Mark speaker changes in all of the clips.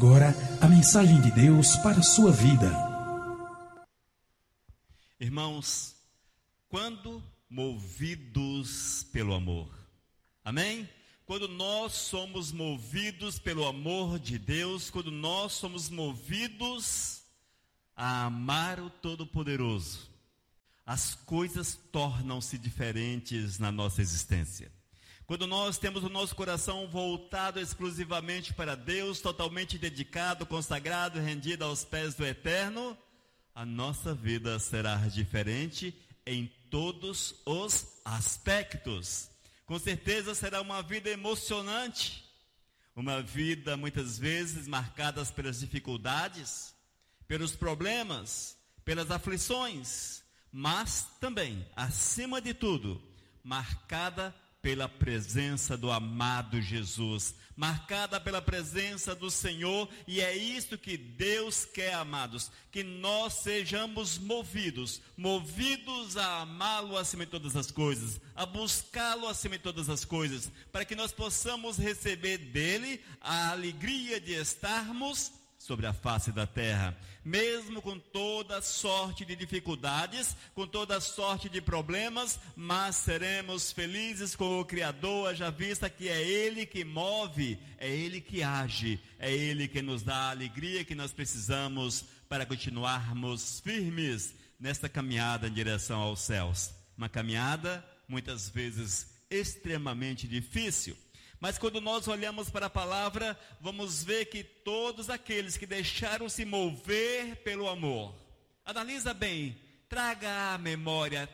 Speaker 1: agora a mensagem de Deus para a sua vida.
Speaker 2: Irmãos, quando movidos pelo amor, amém? Quando nós somos movidos pelo amor de Deus, quando nós somos movidos a amar o Todo-Poderoso, as coisas tornam-se diferentes na nossa existência. Quando nós temos o nosso coração voltado exclusivamente para Deus, totalmente dedicado, consagrado, rendido aos pés do Eterno, a nossa vida será diferente em todos os aspectos. Com certeza será uma vida emocionante, uma vida muitas vezes marcada pelas dificuldades, pelos problemas, pelas aflições, mas também, acima de tudo, marcada pela presença do amado Jesus, marcada pela presença do Senhor, e é isso que Deus quer, amados, que nós sejamos movidos a amá-lo acima de todas as coisas, a buscá-lo acima de todas as coisas, para que nós possamos receber dele a alegria de estarmos sobre a face da terra, mesmo com toda sorte de dificuldades, com toda sorte de problemas, mas seremos felizes com o Criador, já vista que é Ele que move, é Ele que age, é Ele que nos dá a alegria que nós precisamos para continuarmos firmes nesta caminhada em direção aos céus. Uma caminhada, muitas vezes, extremamente difícil. Mas quando nós olhamos para a palavra, vamos ver que todos aqueles que deixaram se mover pelo amor, analisa bem, traga a memória,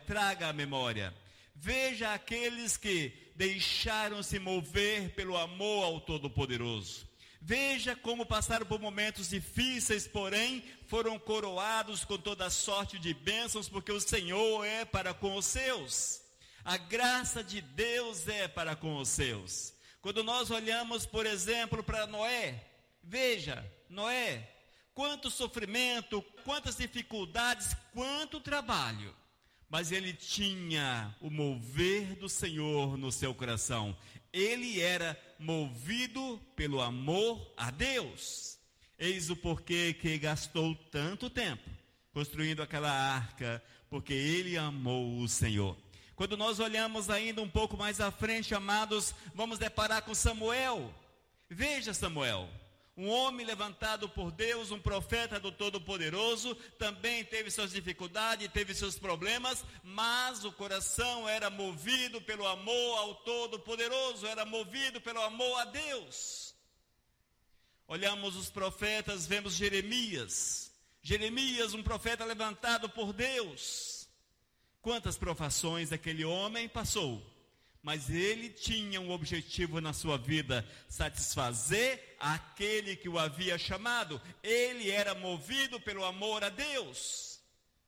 Speaker 2: veja aqueles que deixaram se mover pelo amor ao Todo-Poderoso, veja como passaram por momentos difíceis, porém foram coroados com toda sorte de bênçãos, porque o Senhor é para com os seus, a graça de Deus é para com os seus. Quando nós olhamos, por exemplo, para Noé, veja, Noé, quanto sofrimento, quantas dificuldades, quanto trabalho, mas ele tinha o mover do Senhor no seu coração, ele era movido pelo amor a Deus. Eis o porquê que gastou tanto tempo construindo aquela arca, porque ele amou o Senhor. Quando nós olhamos ainda um pouco mais à frente, amados, vamos deparar com Samuel. Veja Samuel, um homem levantado por Deus, um profeta do Todo-Poderoso, também teve suas dificuldades, teve seus problemas, mas o coração era movido pelo amor ao Todo-Poderoso, era movido pelo amor a Deus. Olhamos os profetas, vemos Jeremias, um profeta levantado por Deus. Quantas provações aquele homem passou, mas ele tinha um objetivo na sua vida, satisfazer aquele que o havia chamado. Ele era movido pelo amor a Deus.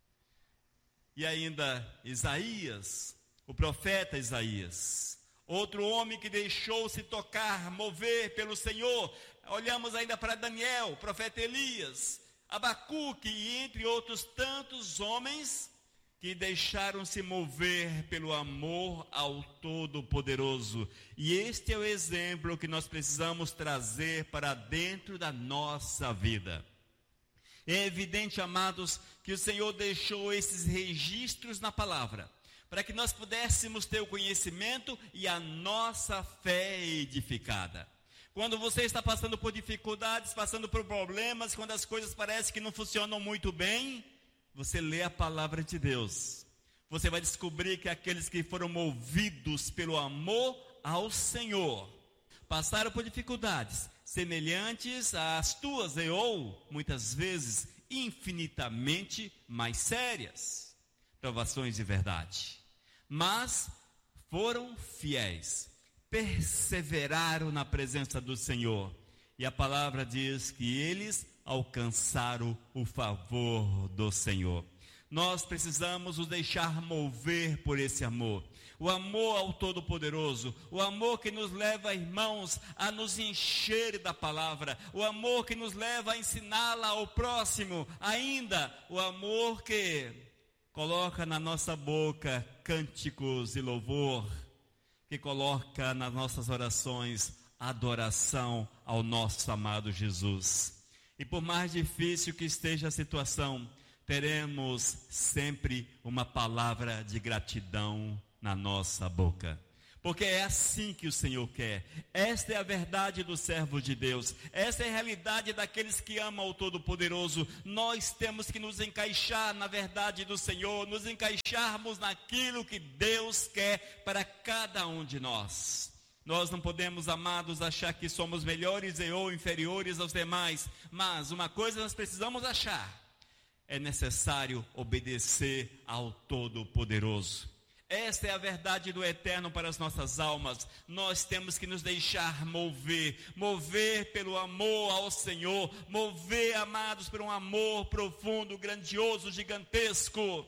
Speaker 2: E ainda Isaías, o profeta Isaías, outro homem que deixou-se tocar, mover pelo Senhor. Olhamos ainda para Daniel, o profeta Elias, Abacuque e entre outros tantos homens que deixaram-se mover pelo amor ao Todo-Poderoso. E este é o exemplo que nós precisamos trazer para dentro da nossa vida. É evidente, amados, que o Senhor deixou esses registros na palavra, para que nós pudéssemos ter o conhecimento e a nossa fé edificada. Quando você está passando por dificuldades, passando por problemas, quando as coisas parecem que não funcionam muito bem, você lê a palavra de Deus, você vai descobrir que aqueles que foram movidos pelo amor ao Senhor, passaram por dificuldades semelhantes às tuas, ou muitas vezes infinitamente mais sérias, provações de verdade, mas foram fiéis, perseveraram na presença do Senhor, e a palavra diz que eles alcançaram o favor do Senhor. Nós precisamos nos deixar mover por esse amor, o amor ao Todo-Poderoso, o amor que nos leva, irmãos, a nos encher da palavra, o amor que nos leva a ensiná-la ao próximo, ainda o amor que coloca na nossa boca cânticos e louvor, que coloca nas nossas orações adoração ao nosso amado Jesus. E por mais difícil que esteja a situação, teremos sempre uma palavra de gratidão na nossa boca. Porque é assim que o Senhor quer. Esta é a verdade do servo de Deus. Esta é a realidade daqueles que amam o Todo-Poderoso. Nós temos que nos encaixar na verdade do Senhor, nos encaixarmos naquilo que Deus quer para cada um de nós. Nós não podemos, amados, achar que somos melhores ou inferiores aos demais. Mas uma coisa nós precisamos achar: é necessário obedecer ao Todo-Poderoso. Esta é a verdade do eterno para as nossas almas. Nós temos que nos deixar mover pelo amor ao Senhor, mover, amados, por um amor profundo, grandioso, gigantesco,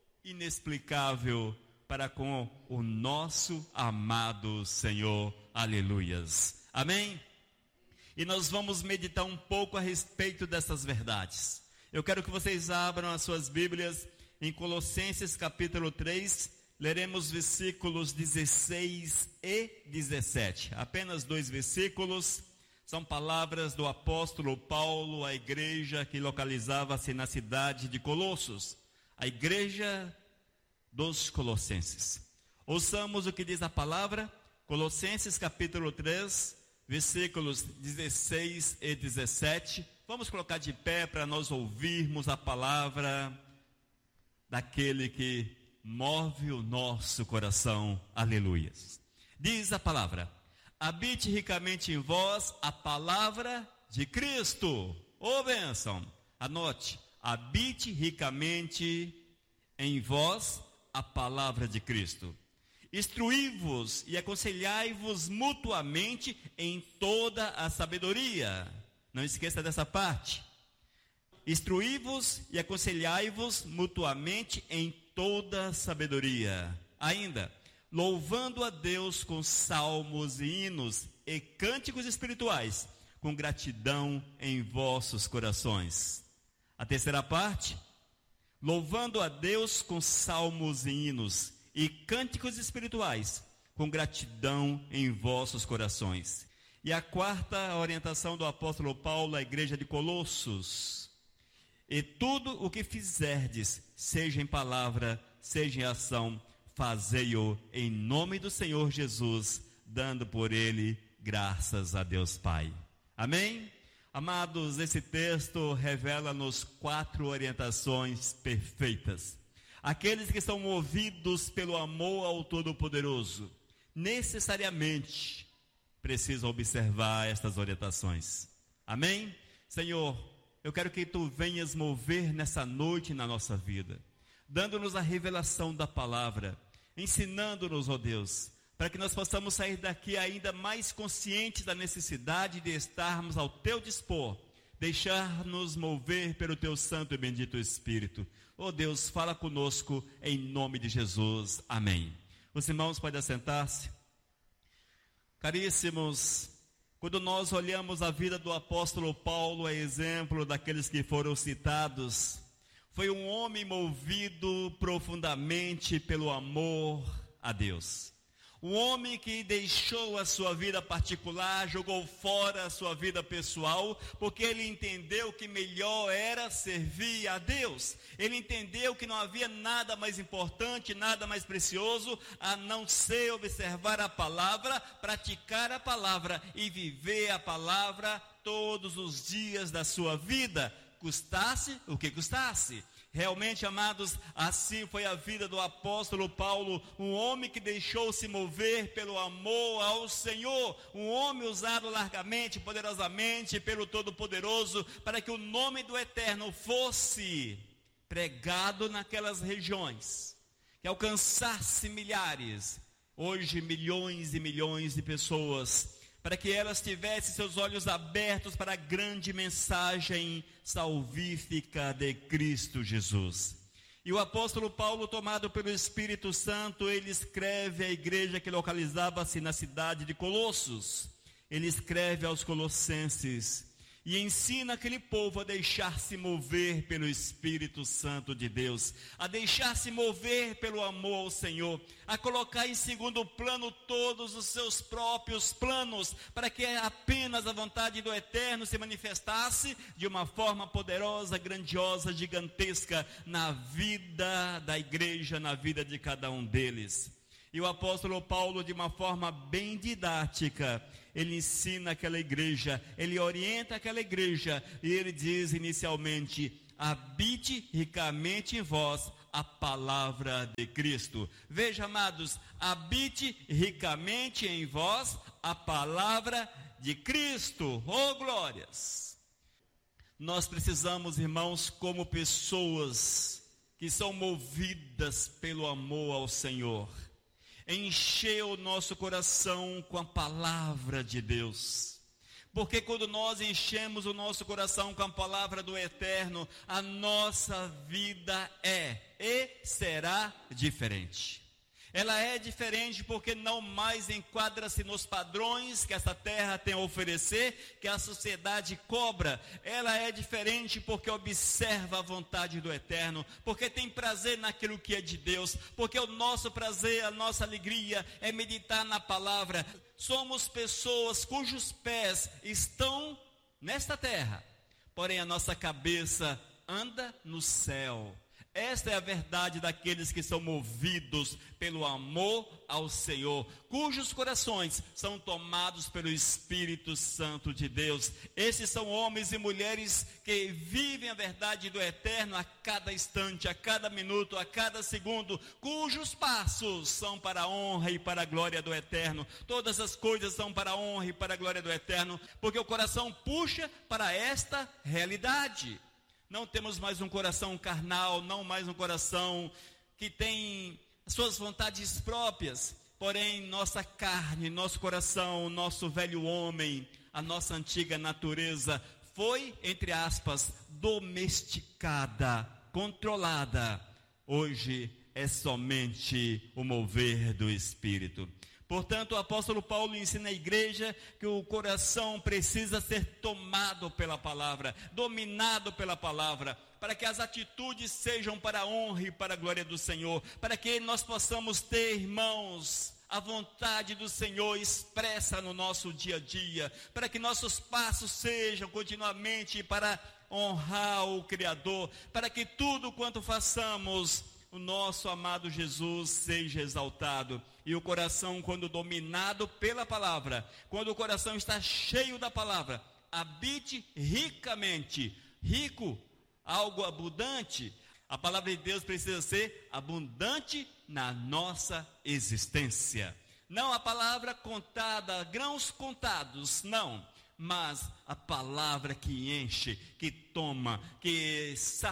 Speaker 2: inexplicável para com o nosso amado Senhor. Aleluias. Amém? E nós vamos meditar um pouco a respeito dessas verdades. Eu quero que vocês abram as suas Bíblias em Colossenses capítulo 3, leremos versículos 16 e 17. Apenas 2 versículos. São palavras do apóstolo Paulo à igreja que localizava-se na cidade de Colossos, a igreja dos Colossenses. Ouçamos o que diz a palavra, Colossenses capítulo 3, versículos 16 e 17. Vamos colocar de pé para nós ouvirmos a palavra daquele que move o nosso coração. Aleluias. Diz a palavra: habite ricamente em vós a palavra de Cristo. Ô bênção, anote: habite ricamente em vós a palavra de Cristo. Instruí-vos e aconselhai-vos mutuamente em toda a sabedoria. Não esqueça dessa parte. Instruí-vos e aconselhai-vos mutuamente em toda sabedoria. Ainda, louvando a Deus com salmos e hinos e cânticos espirituais, com gratidão em vossos corações. A terceira parte, louvando a Deus com salmos e hinos e cânticos espirituais, com gratidão em vossos corações. E a quarta orientação do apóstolo Paulo à igreja de Colossos: e tudo o que fizerdes, seja em palavra, seja em ação, fazei-o em nome do Senhor Jesus, dando por ele graças a Deus Pai. Amém? Amados, esse texto revela-nos 4 orientações perfeitas. Aqueles que são movidos pelo amor ao Todo-Poderoso, necessariamente precisam observar estas orientações. Amém? Senhor, eu quero que Tu venhas mover nessa noite na nossa vida, dando-nos a revelação da palavra, ensinando-nos, ó Deus, para que nós possamos sair daqui ainda mais conscientes da necessidade de estarmos ao Teu dispor, deixar-nos mover pelo Teu santo e bendito Espírito. Ó Deus, fala conosco em nome de Jesus. Amém. Os irmãos podem assentar-se. Caríssimos, quando nós olhamos a vida do apóstolo Paulo, é exemplo daqueles que foram citados, foi um homem movido profundamente pelo amor a Deus. Um homem que deixou a sua vida particular, jogou fora a sua vida pessoal, porque ele entendeu que melhor era servir a Deus. Ele entendeu que não havia nada mais importante, nada mais precioso, a não ser observar a palavra, praticar a palavra e viver a palavra todos os dias da sua vida, custasse o que custasse. Realmente, amados, assim foi a vida do apóstolo Paulo, um homem que deixou-se mover pelo amor ao Senhor, um homem usado largamente, poderosamente pelo Todo-Poderoso, para que o nome do Eterno fosse pregado naquelas regiões, que alcançasse milhares, hoje milhões e milhões de pessoas, para que elas tivessem seus olhos abertos para a grande mensagem salvífica de Cristo Jesus. E o apóstolo Paulo, tomado pelo Espírito Santo, ele escreve à igreja que localizava-se na cidade de Colossos. Ele escreve aos colossenses, e ensina aquele povo a deixar-se mover pelo Espírito Santo de Deus, a deixar-se mover pelo amor ao Senhor, a colocar em segundo plano todos os seus próprios planos, para que apenas a vontade do Eterno se manifestasse de uma forma poderosa, grandiosa, gigantesca na vida da igreja, na vida de cada um deles. E o apóstolo Paulo, de uma forma bem didática, ele ensina aquela igreja, ele orienta aquela igreja, e ele diz inicialmente: habite ricamente em vós a palavra de Cristo. Veja, amados, habite ricamente em vós a palavra de Cristo. Oh, glórias! Nós precisamos, irmãos, como pessoas que são movidas pelo amor ao Senhor, encher o nosso coração com a palavra de Deus, porque quando nós enchemos o nosso coração com a palavra do Eterno, a nossa vida é e será diferente. Ela é diferente porque não mais enquadra-se nos padrões que essa terra tem a oferecer, que a sociedade cobra. Ela é diferente porque observa a vontade do Eterno, porque tem prazer naquilo que é de Deus, porque o nosso prazer, a nossa alegria é meditar na palavra. Somos pessoas cujos pés estão nesta terra, porém a nossa cabeça anda no céu. Esta é a verdade daqueles que são movidos pelo amor ao Senhor, cujos corações são tomados pelo Espírito Santo de Deus. Esses são homens e mulheres que vivem a verdade do Eterno a cada instante, a cada minuto, a cada segundo, cujos passos são para a honra e para a glória do Eterno. Todas as coisas são para a honra e para a glória do Eterno, porque o coração puxa para esta realidade. Não temos mais um coração carnal, não mais um coração que tem suas vontades próprias, porém nossa carne, nosso coração, nosso velho homem, a nossa antiga natureza foi, entre aspas, domesticada, controlada. Hoje é somente o mover do Espírito. Portanto, o apóstolo Paulo ensina à igreja que o coração precisa ser tomado pela palavra, dominado pela palavra, para que as atitudes sejam para a honra e para a glória do Senhor, para que nós possamos ter, irmãos, a vontade do Senhor expressa no nosso dia a dia, para que nossos passos sejam continuamente para honrar o Criador, para que tudo quanto façamos, o nosso amado Jesus seja exaltado. E o coração, quando dominado pela palavra, quando o coração está cheio da palavra, habite ricamente. Rico, algo abundante. A palavra de Deus precisa ser abundante na nossa existência. Não a palavra contada, grãos contados, não. Mas a palavra que enche, que toma, que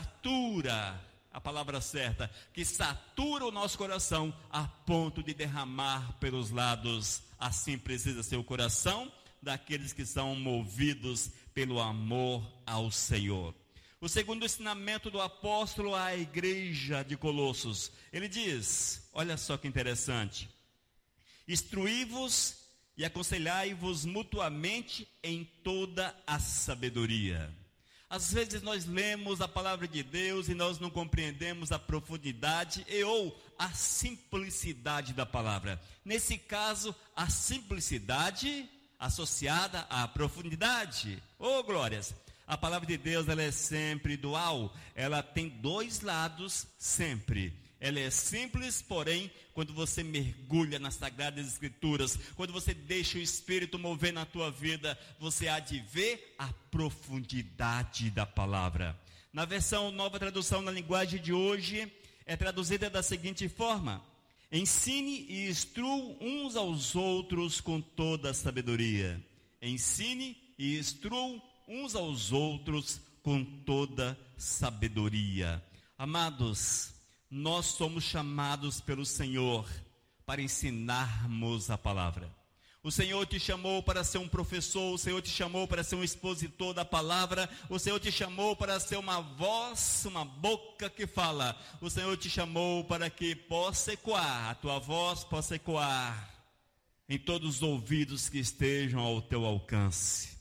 Speaker 2: satura, a palavra certa, que satura o nosso coração a ponto de derramar pelos lados. Assim precisa ser o coração daqueles que são movidos pelo amor ao Senhor. O segundo ensinamento do apóstolo à igreja de Colossos, ele diz, olha só que interessante: instruí-vos e aconselhai-vos mutuamente em toda a sabedoria. Às vezes nós lemos a palavra de Deus e nós não compreendemos a profundidade ou a simplicidade da palavra. Nesse caso, a simplicidade associada à profundidade. Oh, glórias! A palavra de Deus, ela é sempre dual. Ela tem dois lados sempre. Ela é simples, porém, quando você mergulha nas Sagradas Escrituras, quando você deixa o Espírito mover na tua vida, você há de ver a profundidade da palavra. Na versão Nova Tradução na linguagem de hoje, é traduzida da seguinte forma: ensine e instrua uns aos outros com toda a sabedoria. Ensine e instrua uns aos outros com toda sabedoria. Amados, nós somos chamados pelo Senhor para ensinarmos a palavra. O Senhor te chamou para ser um professor, o Senhor te chamou para ser um expositor da palavra, o Senhor te chamou para ser uma voz, uma boca que fala. O Senhor te chamou para que possa ecoar, a tua voz possa ecoar em todos os ouvidos que estejam ao teu alcance.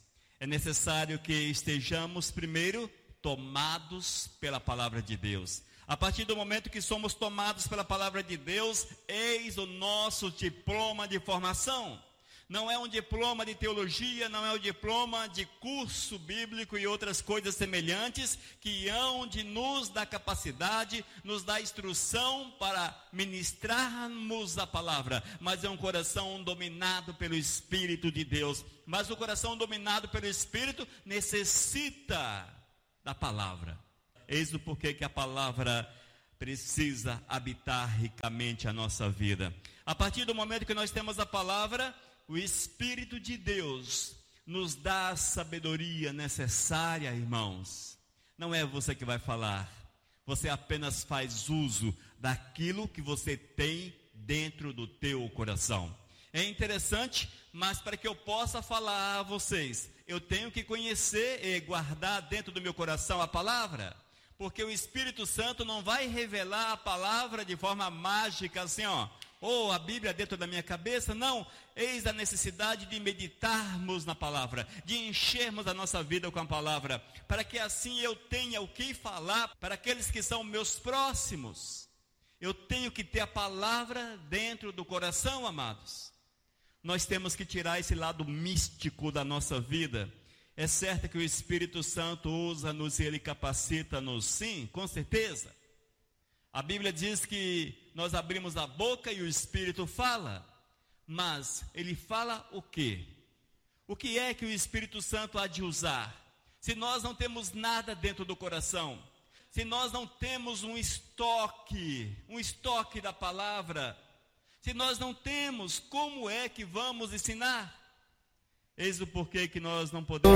Speaker 2: é necessário que estejamos primeiro tomados pela palavra de Deus. A partir do momento que somos tomados pela palavra de Deus, eis o nosso diploma de formação. Não é um diploma de teologia, não é um diploma de curso bíblico e outras coisas semelhantes que hão de nos dar capacidade, nos dar instrução para ministrarmos a palavra. Mas é um coração dominado pelo Espírito de Deus. Mas o coração dominado pelo Espírito necessita da palavra. Eis o porquê que a palavra precisa habitar ricamente a nossa vida. A partir do momento que nós temos a palavra, o Espírito de Deus nos dá a sabedoria necessária, irmãos. Não é você que vai falar. Você apenas faz uso daquilo que você tem dentro do teu coração. É interessante, mas para que eu possa falar a vocês, eu tenho que conhecer e guardar dentro do meu coração a palavra. Porque o Espírito Santo não vai revelar a palavra de forma mágica, assim, ou a Bíblia dentro da minha cabeça. Não, eis a necessidade de meditarmos na palavra, de enchermos a nossa vida com a palavra, para que assim eu tenha o que falar para aqueles que são meus próximos. Eu tenho que ter a palavra dentro do coração, amados. Nós temos que tirar esse lado místico da nossa vida. É certo que o Espírito Santo usa-nos e Ele capacita-nos, sim, com certeza. A Bíblia diz que nós abrimos a boca e o Espírito fala. Mas Ele fala o quê? O que é que o Espírito Santo há de usar? Se nós não temos nada dentro do coração, se nós não temos um estoque da palavra, se nós não temos, como é que vamos ensinar? Eis o porquê que nós não podemos.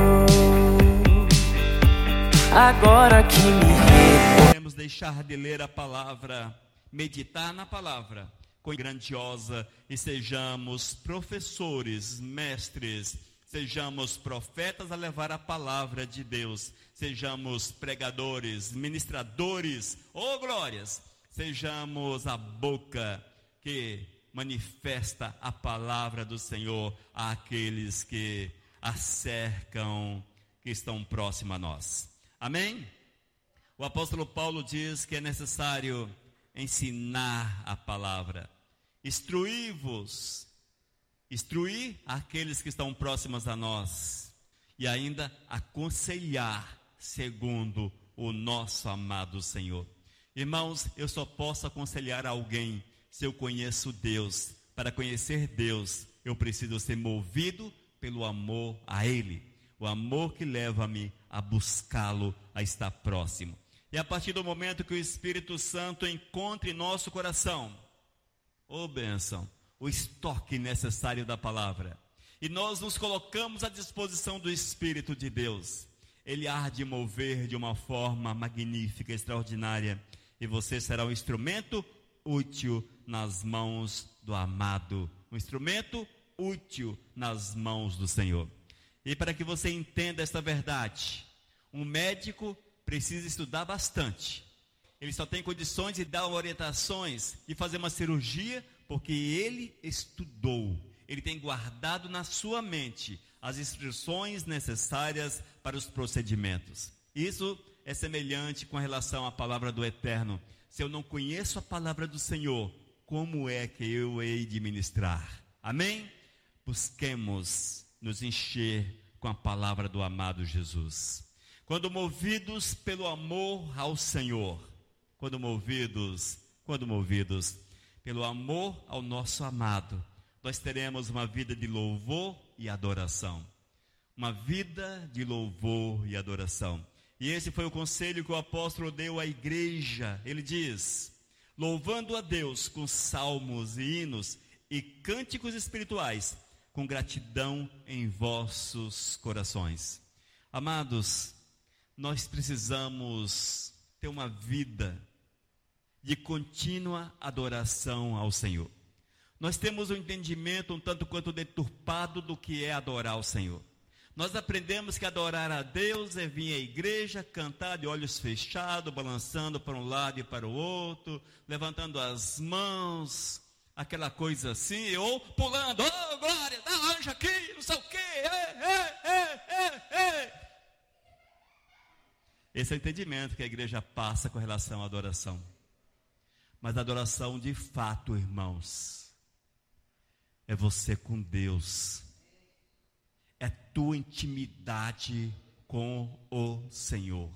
Speaker 3: Agora que
Speaker 2: podemos deixar de ler a palavra, meditar na palavra, com grandiosa, e sejamos professores, mestres, sejamos profetas a levar a palavra de Deus, sejamos pregadores, ministradores, glórias, sejamos a boca que manifesta a palavra do Senhor àqueles que a cercam, que estão próximos a nós. Amém? O apóstolo Paulo diz que é necessário ensinar a palavra, instruir aqueles que estão próximos a nós e ainda aconselhar segundo o nosso amado Senhor. Irmãos, eu só posso aconselhar alguém se eu conheço Deus. Para conhecer Deus, eu preciso ser movido pelo amor a Ele. O amor que leva-me a buscá-lo, a estar próximo. E a partir do momento que o Espírito Santo encontre em nosso coração, bênção, o estoque necessário da palavra, e nós nos colocamos à disposição do Espírito de Deus, Ele há de mover de uma forma magnífica, extraordinária, e você será um instrumento útil nas mãos do amado, um instrumento útil nas mãos do Senhor. E para que você entenda esta verdade, um médico precisa estudar bastante. Ele só tem condições de dar orientações e fazer uma cirurgia porque ele estudou. Ele tem guardado na sua mente as instruções necessárias para os procedimentos. Isso é semelhante com relação à palavra do Eterno. Se eu não conheço a palavra do Senhor, como é que eu hei de ministrar? Amém? Busquemos nos encher com a palavra do amado Jesus. Quando movidos pelo amor ao Senhor, quando movidos pelo amor ao nosso amado, nós teremos uma vida de louvor e adoração. Uma vida de louvor e adoração. E esse foi o conselho que o apóstolo deu à igreja. Ele diz: louvando a Deus com salmos e hinos e cânticos espirituais, com gratidão em vossos corações. Amados, nós precisamos ter uma vida de contínua adoração ao Senhor. Nós temos um entendimento um tanto quanto deturpado do que é adorar ao Senhor. Nós aprendemos que adorar a Deus é vir à igreja, cantar de olhos fechados, balançando para um lado e para o outro, levantando as mãos. aquela coisa assim, ou pulando, oh glória, dá anjo aqui, não sei o quê, Esse é o entendimento que a igreja passa com relação à adoração. Mas a adoração de fato, irmãos, é você com Deus, é tua intimidade com o Senhor.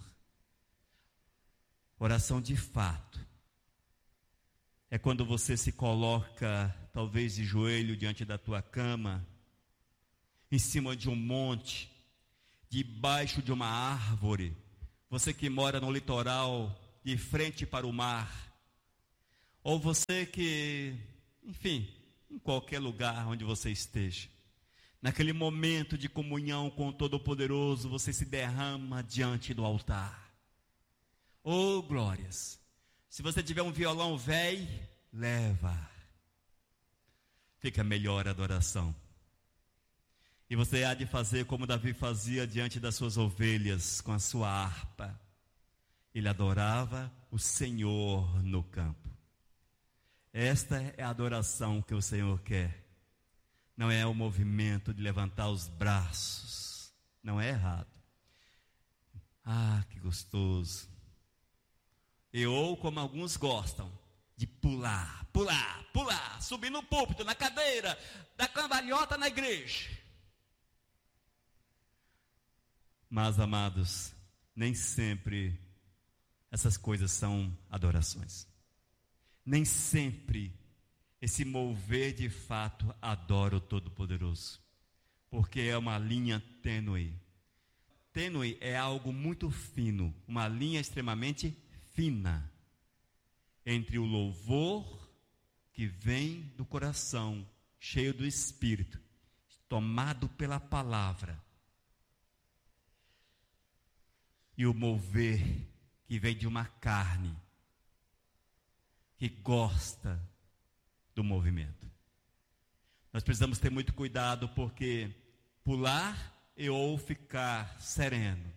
Speaker 2: Oração de fato é quando você se coloca, talvez de joelho diante da tua cama, em cima de um monte, debaixo de uma árvore, você que mora no litoral, de frente para o mar, ou você que, enfim, em qualquer lugar onde você esteja, naquele momento de comunhão com o Todo-Poderoso, você se derrama diante do altar. Oh, glórias! Se você tiver um violão velho, leva. Fica melhor a adoração. E você há de fazer como Davi fazia diante das suas ovelhas, com a sua harpa. Ele adorava o Senhor no campo. Esta é a adoração que o Senhor quer. Não é o movimento de levantar os braços. Não é errado. Ah, que gostoso. Ou como alguns gostam, de pular, subir no púlpito, na cadeira, dar cambalhota na igreja. Mas, amados, nem sempre essas coisas são adorações. Nem sempre esse mover de fato adora o Todo-Poderoso. Porque é uma linha tênue. Tênue é algo muito fino, uma linha extremamente fina entre o louvor que vem do coração, cheio do Espírito, tomado pela palavra, e o mover que vem de uma carne que gosta do movimento. Nós precisamos ter muito cuidado, porque pular ou ficar sereno,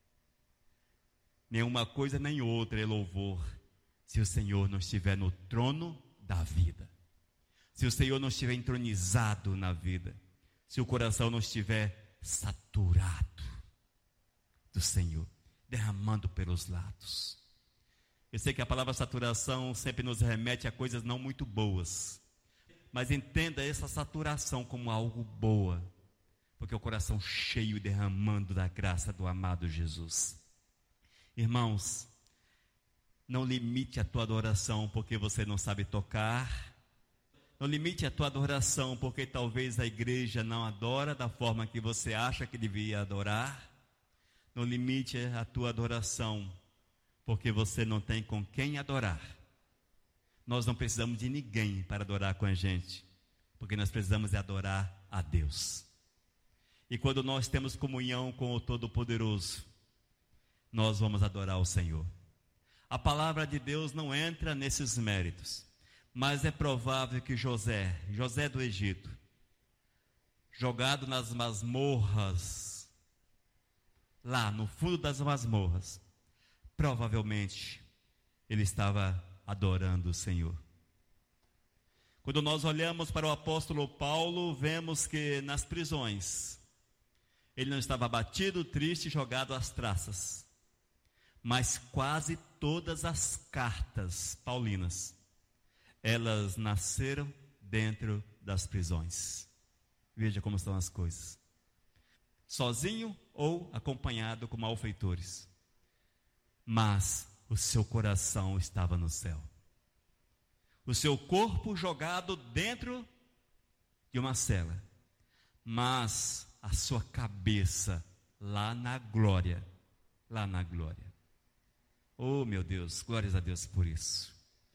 Speaker 2: nenhuma coisa nem outra é louvor, se o Senhor não estiver no trono da vida, se o Senhor não estiver entronizado na vida, se o coração não estiver saturado do Senhor, derramando pelos lados. Eu sei que a palavra saturação sempre nos remete a coisas não muito boas, mas entenda essa saturação como algo boa, porque o coração cheio e derramando da graça do amado Jesus. Irmãos, não limite a tua adoração porque você não sabe tocar. Não limite a tua adoração porque talvez a igreja não adora da forma que você acha que devia adorar. Não limite a tua adoração porque você não tem com quem adorar. Nós não precisamos de ninguém para adorar com a gente, porque nós precisamos adorar a Deus. E quando nós temos comunhão com o Todo-Poderoso, nós vamos adorar o Senhor. A palavra de Deus não entra nesses méritos, mas é provável que José do Egito, jogado nas masmorras, lá no fundo das masmorras, provavelmente ele estava adorando o Senhor. Quando nós olhamos para o apóstolo Paulo, vemos que nas prisões, ele não estava abatido, triste, jogado às traças. Mas quase todas as cartas paulinas, elas nasceram dentro das prisões. Veja como estão as coisas. Sozinho ou acompanhado com malfeitores. Mas o seu coração estava no céu. O seu corpo jogado dentro de uma cela. Mas a sua cabeça lá na glória. Lá na glória. Oh, meu Deus, glórias a Deus por isso.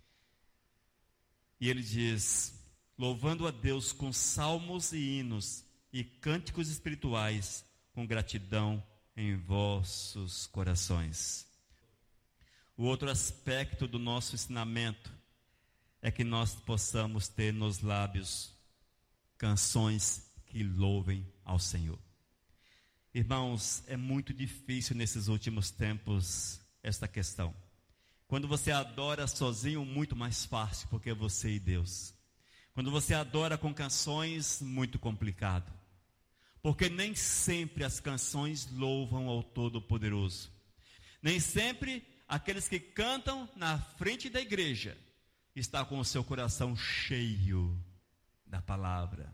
Speaker 2: E ele diz, louvando a Deus com salmos e hinos e cânticos espirituais, com gratidão em vossos corações. O outro aspecto do nosso ensinamento é que nós possamos ter nos lábios canções que louvem ao Senhor. Irmãos, é muito difícil nesses últimos tempos esta questão. Quando você adora sozinho, muito mais fácil, porque é você e Deus. Quando você adora com canções, muito complicado. Porque nem sempre as canções louvam ao Todo-Poderoso. Nem sempre aqueles que cantam na frente da igreja estão com o seu coração cheio da palavra.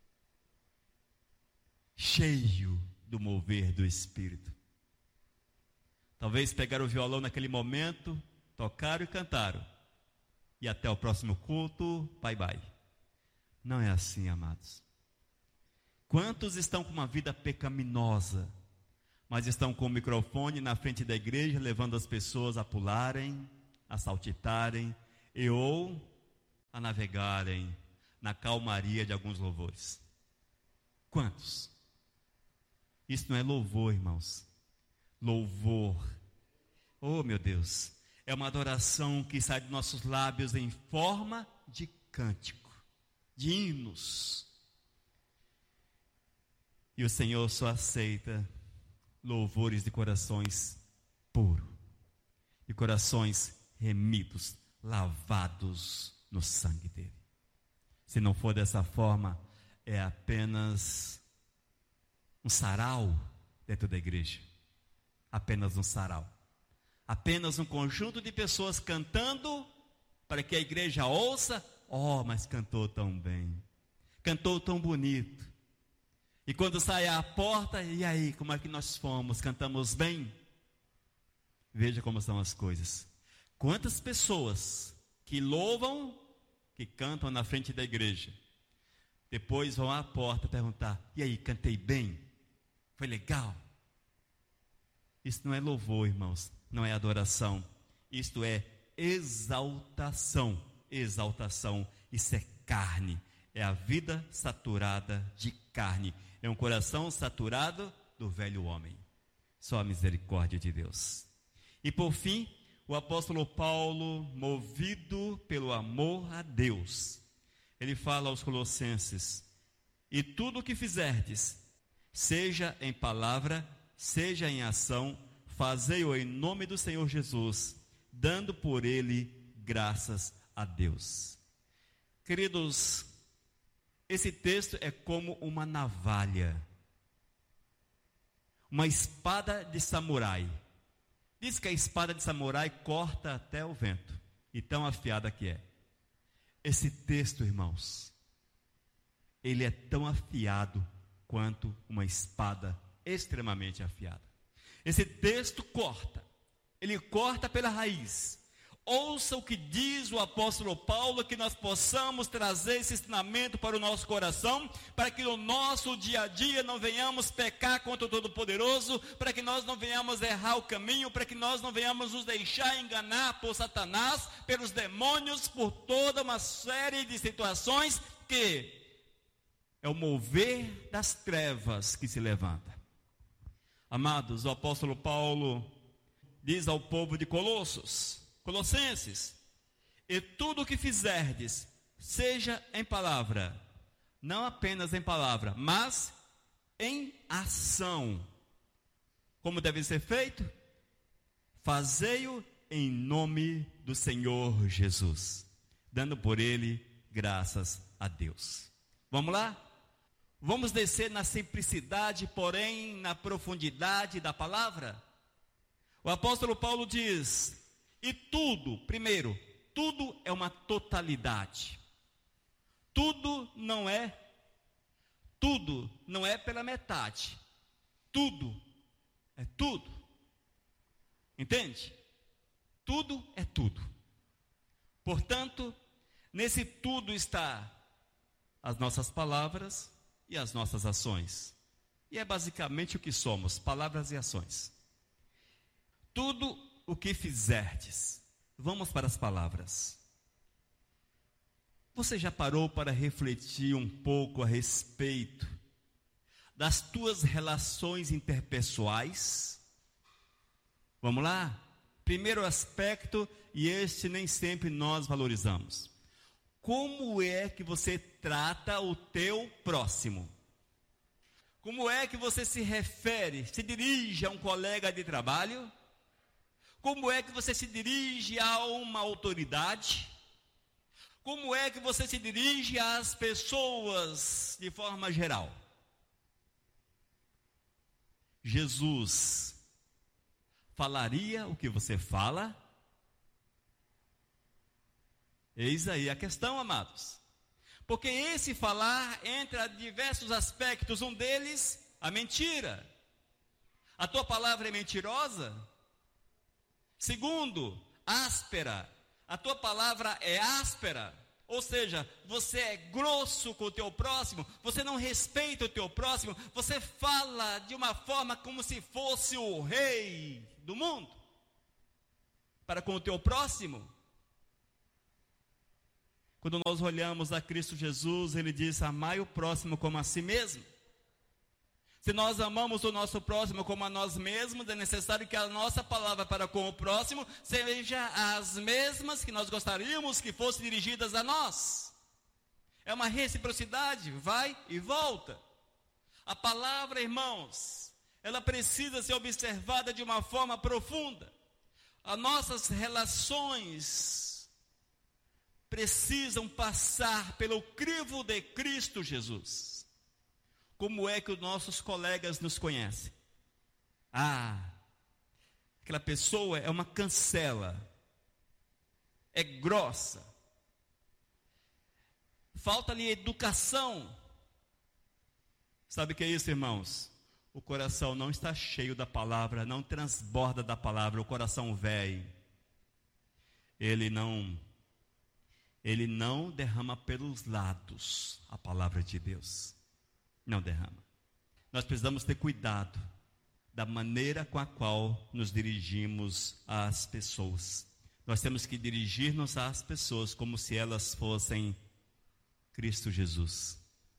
Speaker 2: Cheio do mover do Espírito. Talvez pegaram o violão naquele momento, tocaram e cantaram. E até o próximo culto, bye bye. Não é assim, amados. Quantos estão com uma vida pecaminosa, mas estão com o microfone na frente da igreja, levando as pessoas a pularem, a saltitarem, ou a navegarem na calmaria de alguns louvores? Quantos? Isso não é louvor, irmãos. Louvor, oh meu Deus, é uma adoração que sai de nossos lábios em forma de cântico, de hinos. E o Senhor só aceita louvores de corações puros, de corações remidos, lavados no sangue dele. Se não for dessa forma, é apenas um sarau dentro da igreja. Apenas um sarau. Apenas um conjunto de pessoas cantando para que a igreja ouça. Oh, mas cantou tão bem. Cantou tão bonito. E quando sai à porta, e aí, como é que nós fomos? Cantamos bem? Veja como são as coisas. Quantas pessoas que louvam, que cantam na frente da igreja, depois vão à porta perguntar, e aí, cantei bem? Foi legal? Isso não é louvor, irmãos, não é adoração. Isto é exaltação. Exaltação, isso é carne. É a vida saturada de carne. É um coração saturado do velho homem. Só a misericórdia de Deus. E por fim, o apóstolo Paulo, movido pelo amor a Deus, ele fala aos Colossenses: e tudo o que fizerdes, seja em palavra, seja em ação, fazei-o em nome do Senhor Jesus, dando por ele graças a Deus. Queridos, esse texto é como uma navalha, uma espada de samurai. Diz que a espada de samurai corta até o vento, e tão afiada que é. Esse texto, irmãos, ele é tão afiado quanto uma espada extremamente afiada. Esse texto corta, ele corta pela raiz. Ouça o que diz o apóstolo Paulo, que nós possamos trazer esse ensinamento para o nosso coração, para que no nosso dia a dia não venhamos pecar contra o Todo-Poderoso, para que nós não venhamos errar o caminho, para que nós não venhamos nos deixar enganar por Satanás, pelos demônios, por toda uma série de situações que é o mover das trevas que se levanta. Amados, o apóstolo Paulo diz ao povo de Colossenses, e tudo o que fizerdes, seja em palavra, não apenas em palavra, mas em ação. Como deve ser feito? Fazei-o em nome do Senhor Jesus, dando por ele graças a Deus. Vamos lá? Vamos descer na simplicidade, porém na profundidade da palavra? O apóstolo Paulo diz: e tudo, primeiro, tudo é uma totalidade. Tudo não é pela metade. Tudo é tudo. Entende? Tudo é tudo. Portanto, nesse tudo está as nossas palavras e as nossas ações. E é basicamente o que somos, palavras e ações. Tudo o que fizerdes. Vamos para as palavras. Você já parou para refletir um pouco a respeito das tuas relações interpessoais? Vamos lá? Primeiro aspecto, e este nem sempre nós valorizamos. Como é que você trata o teu próximo? Como é que você se refere, se dirige a um colega de trabalho? Como é que você se dirige a uma autoridade? Como é que você se dirige às pessoas de forma geral? Jesus falaria o que você fala? Eis aí a questão, amados. Porque esse falar entra em diversos aspectos. Um deles, a mentira. A tua palavra é mentirosa? Segundo, áspera. A tua palavra é áspera. Ou seja, você é grosso com o teu próximo, você não respeita o teu próximo, você fala de uma forma como se fosse o rei do mundo para com o teu próximo. Quando nós olhamos a Cristo Jesus, ele diz: amai o próximo como a si mesmo. Se nós amamos o nosso próximo como a nós mesmos, é necessário que a nossa palavra para com o próximo seja as mesmas que nós gostaríamos que fossem dirigidas a nós. É uma reciprocidade, vai e volta. A palavra, irmãos, ela precisa ser observada de uma forma profunda. As nossas relações precisam passar pelo crivo de Cristo Jesus. Como é que os nossos colegas nos conhecem? Aquela pessoa é uma cancela, é grossa, falta-lhe educação. Sabe o que é isso, irmãos? O coração não está cheio da palavra, não transborda da palavra. O coração velho, ele não derrama pelos lados a palavra de Deus. Não derrama. Nós precisamos ter cuidado da maneira com a qual nos dirigimos às pessoas. Nós temos que dirigir-nos às pessoas como se elas fossem Cristo Jesus.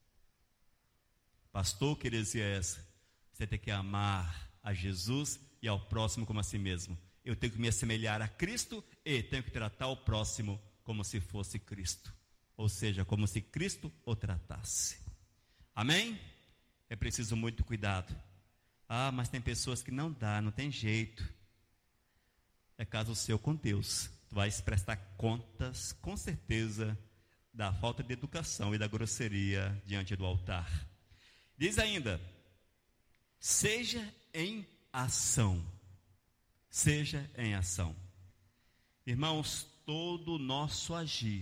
Speaker 2: Pastor, que heresia é essa? Você tem que amar a Jesus e ao próximo como a si mesmo. Eu tenho que me assemelhar a Cristo e tenho que tratar o próximo como se fosse Cristo. Ou seja, como se Cristo o tratasse. Amém? É preciso muito cuidado. Mas tem pessoas que não dá, não tem jeito. É caso seu com Deus. Tu vais prestar contas, com certeza, da falta de educação e da grosseria diante do altar. Diz ainda: seja em ação. Seja em ação. Irmãos, todo o nosso agir,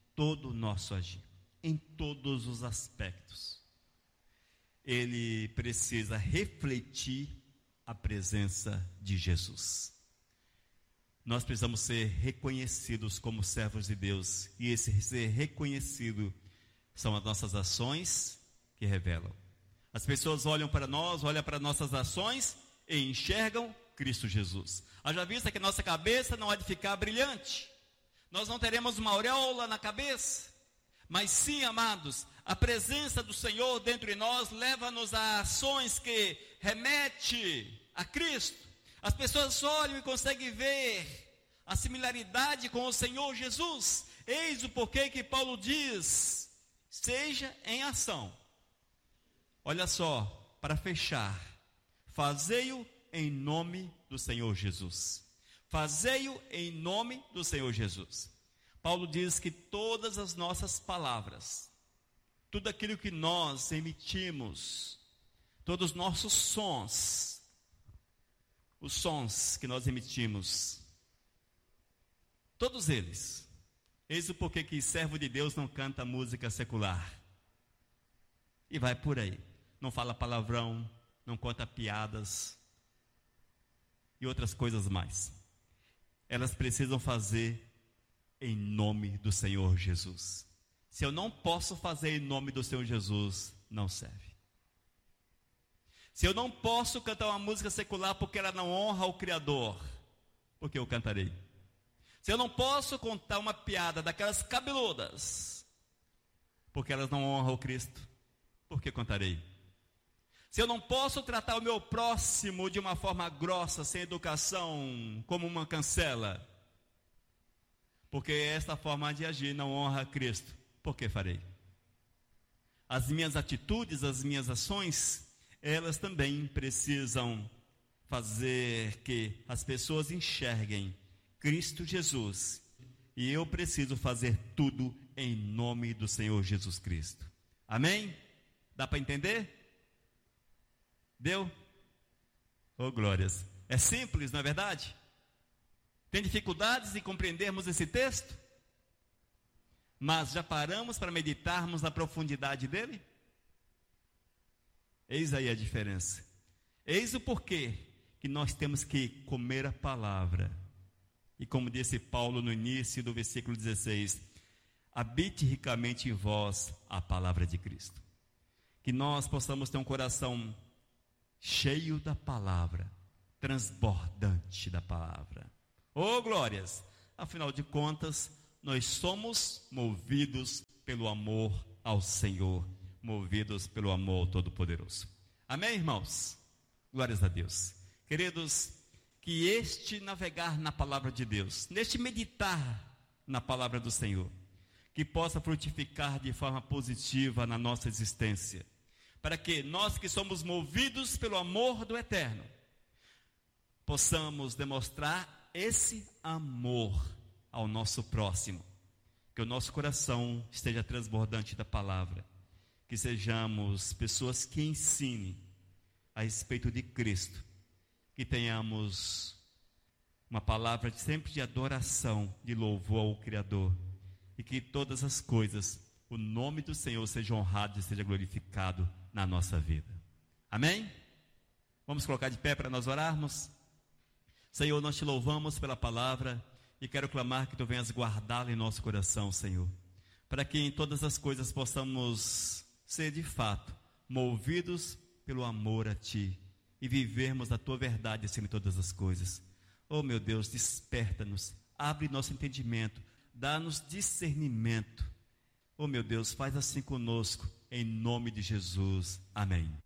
Speaker 2: em todos os aspectos, ele precisa refletir a presença de Jesus. Nós precisamos ser reconhecidos como servos de Deus, e esse ser reconhecido são as nossas ações que revelam. As pessoas olham para nós, olham para nossas ações e enxergam Cristo Jesus. Haja vista que nossa cabeça não há de ficar brilhante, nós não teremos uma auréola na cabeça, mas sim, amados, a presença do Senhor dentro de nós leva-nos a ações que remetem a Cristo. As pessoas olham e conseguem ver a similaridade com o Senhor Jesus. Eis o porquê que Paulo diz: seja em ação. Olha só, para fechar, fazei-o em nome do Senhor Jesus. Fazei-o em nome do Senhor Jesus. Paulo diz que todas as nossas palavras, tudo aquilo que nós emitimos, todos os nossos sons, os sons que nós emitimos, todos eles, eis o porquê que servo de Deus não canta música secular. E vai por aí, não fala palavrão, não conta piadas e outras coisas mais. Elas precisam fazer em nome do Senhor Jesus. Se eu não posso fazer em nome do Senhor Jesus, não serve. Se eu não posso cantar uma música secular porque ela não honra o Criador, porque eu cantarei. Se eu não posso contar uma piada daquelas cabeludas, porque elas não honram o Cristo, porque contarei. Se eu não posso tratar o meu próximo de uma forma grossa, sem educação, como uma cancela, porque esta forma de agir não honra a Cristo, por que farei? As minhas atitudes, as minhas ações, elas também precisam fazer que as pessoas enxerguem Cristo Jesus. E eu preciso fazer tudo em nome do Senhor Jesus Cristo. Amém? Dá para entender? Deu? Oh, glórias. É simples, não é verdade? Tem dificuldades em compreendermos esse texto? Mas já paramos para meditarmos na profundidade dele? Eis aí a diferença. Eis o porquê que nós temos que comer a palavra. E como disse Paulo no início do versículo 16, habite ricamente em vós a palavra de Cristo. Que nós possamos ter um coração cheio da palavra, transbordante da palavra. Oh, glórias! Afinal de contas, nós somos movidos pelo amor ao Senhor, movidos pelo amor ao Todo-Poderoso. Amém, irmãos? Glórias a Deus. Queridos, que este navegar na palavra de Deus, neste meditar na palavra do Senhor, que possa frutificar de forma positiva na nossa existência, para que nós que somos movidos pelo amor do Eterno, possamos demonstrar esse amor ao nosso próximo, que o nosso coração esteja transbordante da palavra, que sejamos pessoas que ensinem a respeito de Cristo, que tenhamos uma palavra sempre de adoração, de louvor ao Criador, e que todas as coisas, o nome do Senhor seja honrado e seja glorificado na nossa vida. Amém? Vamos colocar de pé para nós orarmos? Senhor, nós te louvamos pela palavra e quero clamar que tu venhas guardá-la em nosso coração, Senhor, para que em todas as coisas possamos ser de fato movidos pelo amor a ti e vivermos a tua verdade acima de todas as coisas. Oh, meu Deus, desperta-nos, abre nosso entendimento, dá-nos discernimento. Oh, meu Deus, faz assim conosco, em nome de Jesus. Amém.